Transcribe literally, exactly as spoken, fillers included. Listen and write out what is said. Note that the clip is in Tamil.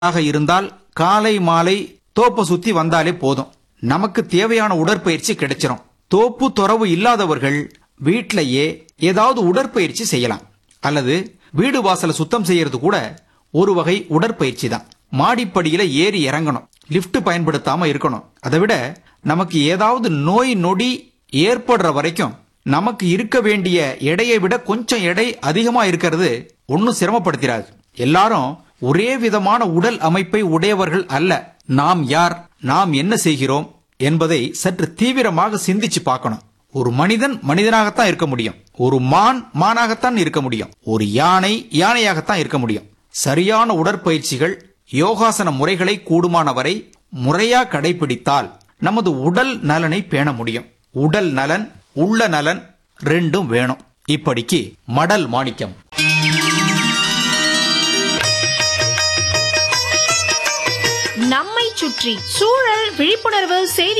ஆக இருந்தால் காலை மாலை தோப்பை சுத்தி வந்தாலே போதும், நமக்கு தேவையான உடற்பயிற்சி கிடைச்சிரும். தோப்பு துறவு இல்லாதவர்கள் வீட்டிலேயே ஏதாவது உடற்பயிற்சி செய்யலாம். அல்லது வீடு வாசலை சுத்தம் செய்யறது கூட ஒரு வகை உடற்பயிற்சி தான். மாடிப்படியில ஏறி இறங்கணும், லிப்ட் பயன்படுத்தாம இருக்கணும். அதை விட நமக்கு ஏதாவது நோய் நொடி ஏற்படுற வரைக்கும் நமக்கு இருக்க வேண்டிய எடையை விட கொஞ்சம் எடை அதிகமா இருக்கிறது ஒன்னும் சிரமப்படுத்திடாது. எல்லாரும் ஒரே விதமான உடல் அமைப்பை உடையவர்கள் அல்ல. நாம் யார், நாம் என்ன செய்கிறோம் என்பதை சற்று தீவிரமாக சிந்திச்சு பார்க்கணும். ஒரு மனிதன் மனிதனாகத்தான் இருக்க முடியும், ஒரு மான் மானாகத்தான் இருக்க முடியும், ஒரு யானை யானையாகத்தான் இருக்க முடியும். சரியான உடற்பயிற்சிகள், யோகாசன முறைகளை கூடுமானவரை முறையா கடைபிடித்தால் நமது உடல் நலனை பேண முடியும். உடல் நலன் உள்ள நலன் ரெண்டும் வேணும். இப்படிக்கு மடல் மாணிக்கம். நம்மை சுற்றி சூழல் விழிப்புணர்வு செய்தி